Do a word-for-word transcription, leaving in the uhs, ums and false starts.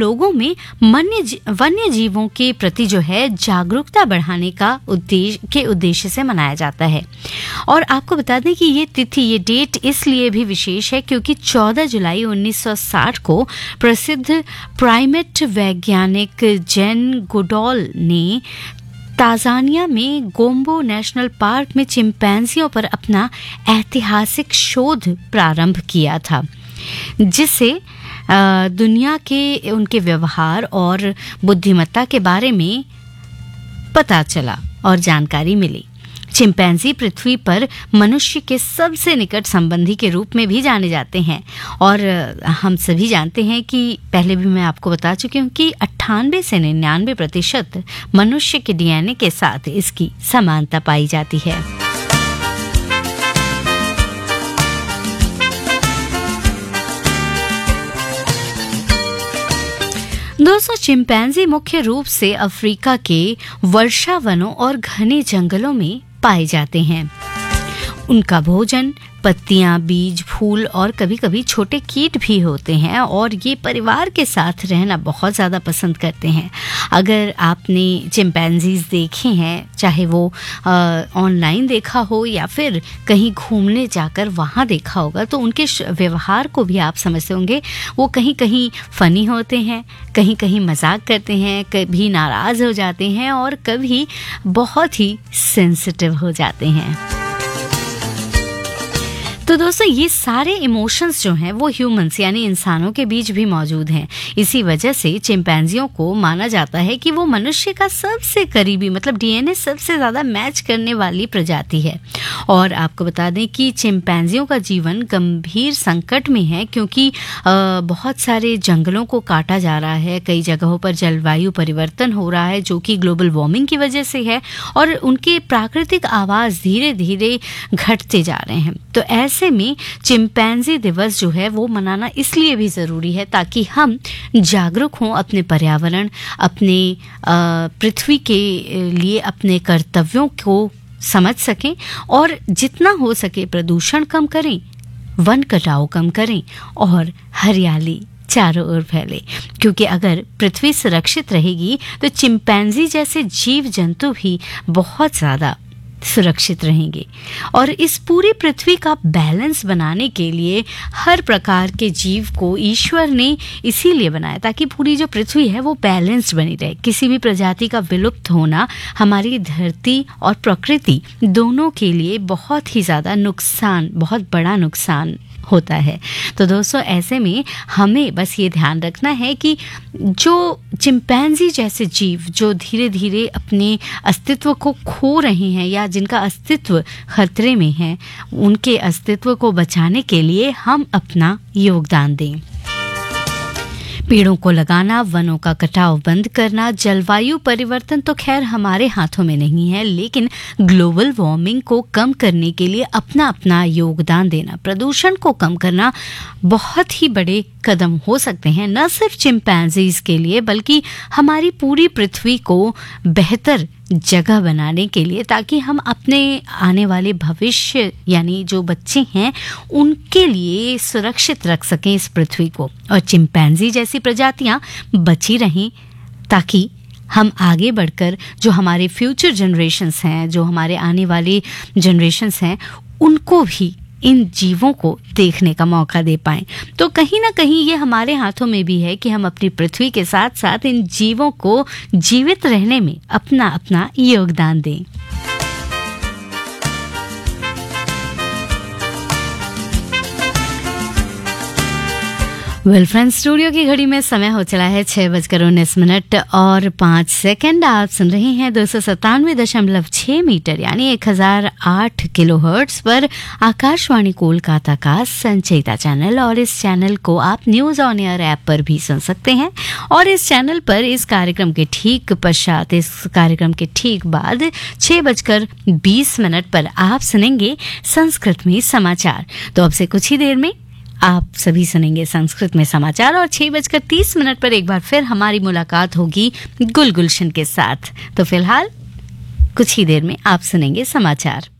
लोगों में वन्य वन्य जीवों के प्रति जो है जागरूकता बढ़ाने का उद्देश्य के उद्देश्य से मनाया जाता है। और आपको बता दें कि ये तिथि, ये डेट इसलिए भी विशेष है क्योंकि चौदह जुलाई उन्नीस सौ साठ को प्रसिद्ध प्राइमेट वैज्ञानिक जेन गुडॉल ने तांजानिया में गोम्बो नेशनल पार्क में चिंपैंजियों पर अपना ऐतिहासिक शोध प्रारंभ किया था, जिससे दुनिया के उनके व्यवहार और बुद्धिमत्ता के बारे में पता चला और जानकारी मिली। चिंपैंजी पृथ्वी पर मनुष्य के सबसे निकट संबंधी के रूप में भी जाने जाते हैं और हम सभी जानते हैं कि पहले भी मैं आपको बता चुकी हूँ कि अट्ठानवे से निन्यानवे प्रतिशत मनुष्य के डीएनए के साथ इसकी समानता पाई जाती है। दोस्तों, चिंपैंजी मुख्य रूप से अफ्रीका के वर्षा वनों और घने जंगलों में पाए जाते हैं। उनका भोजन पत्तियां, बीज, फूल और कभी कभी छोटे कीट भी होते हैं और ये परिवार के साथ रहना बहुत ज़्यादा पसंद करते हैं। अगर आपने चिंपैंजीज देखे हैं, चाहे वो ऑनलाइन देखा हो या फिर कहीं घूमने जाकर वहाँ देखा होगा, तो उनके व्यवहार को भी आप समझते होंगे। वो कहीं कहीं फ़नी होते हैं, कहीं कहीं मजाक करते हैं, कभी नाराज़ हो जाते हैं और कभी बहुत ही सेंसिटिव हो जाते हैं। तो दोस्तों, ये सारे इमोशंस जो हैं वो ह्यूमंस यानी इंसानों के बीच भी मौजूद हैं। इसी वजह से चिंपैंजियों को माना जाता है कि वो मनुष्य का सबसे करीबी, मतलब डीएनए सबसे ज़्यादा मैच करने वाली प्रजाति है। और आपको बता दें कि चिंपैंजियों का जीवन गंभीर संकट में है क्योंकि आ, बहुत सारे जंगलों को काटा जा रहा है। कई जगहों पर जलवायु परिवर्तन हो रहा है जो कि ग्लोबल वार्मिंग की वजह से है और उनके प्राकृतिक आवास धीरे धीरे घटते जा रहे हैं। तो ऐसे में चिंपैंजी दिवस जो है वो मनाना इसलिए भी ज़रूरी है ताकि हम जागरूक हों अपने पर्यावरण, अपने पृथ्वी के लिए अपने कर्तव्यों को समझ सकें और जितना हो सके प्रदूषण कम करें, वन कटाव कम करें और हरियाली चारों ओर फैले। क्योंकि अगर पृथ्वी सुरक्षित रहेगी तो चिंपैंजी जैसे जीव जंतु भी बहुत ज़्यादा सुरक्षित रहेंगे। और इस पूरी पृथ्वी का बैलेंस बनाने के लिए हर प्रकार के जीव को ईश्वर ने इसीलिए बनाया ताकि पूरी जो पृथ्वी है वो बैलेंस बनी रहे। किसी भी प्रजाति का विलुप्त होना हमारी धरती और प्रकृति दोनों के लिए बहुत ही ज़्यादा नुकसान, बहुत बड़ा नुकसान होता है। तो दोस्तों, ऐसे में हमें बस ये ध्यान रखना है कि जो चिंपैंजी जैसे जीव जो धीरे धीरे अपने अस्तित्व को खो रहे हैं या जिनका अस्तित्व खतरे में है, उनके अस्तित्व को बचाने के लिए हम अपना योगदान दें। पेड़ों को लगाना, वनों का कटाव बंद करना, जलवायु परिवर्तन तो खैर हमारे हाथों में नहीं है, लेकिन ग्लोबल वार्मिंग को कम करने के लिए अपना अपना योगदान देना, प्रदूषण को कम करना बहुत ही बड़े कदम हो सकते हैं, न सिर्फ चिंपैंजीज के लिए बल्कि हमारी पूरी पृथ्वी को बेहतर जगह बनाने के लिए, ताकि हम अपने आने वाले भविष्य यानी जो बच्चे हैं उनके लिए सुरक्षित रख सकें इस पृथ्वी को और चिंपैंजी जैसी प्रजातियां बची रहें, ताकि हम आगे बढ़कर जो हमारे फ्यूचर जनरेशन्स हैं, जो हमारे आने वाले जनरेशन्स हैं, उनको भी इन जीवों को देखने का मौका दे पाएं। तो कहीं ना कहीं ये हमारे हाथों में भी है कि हम अपनी पृथ्वी के साथ साथ इन जीवों को जीवित रहने में अपना अपना योगदान दें। वेल फ्रेंड्स, स्टूडियो की घड़ी में समय हो चला है छह बजकर उन्नीस मिनट और पाँच सेकंड। आप सुन रहे हैं दो सौ सत्तानवे दशमलव छः मीटर यानी एक हजार आठ किलो हर्ट्ज पर आकाशवाणी कोलकाता का संचयिता चैनल। और इस चैनल को आप न्यूज़ ऑन एयर ऐप पर भी सुन सकते हैं। और इस चैनल पर इस कार्यक्रम के ठीक पश्चात, इस कार्यक्रम के ठीक बाद छः बजकर बीस मिनट पर आप सुनेंगे संस्कृत में समाचार। तो अब से कुछ ही देर में आप सभी सुनेंगे संस्कृत में समाचार और छह बजकर तीस मिनट पर एक बार फिर हमारी मुलाकात होगी गुल गुलशन के साथ। तो फिलहाल कुछ ही देर में आप सुनेंगे समाचार।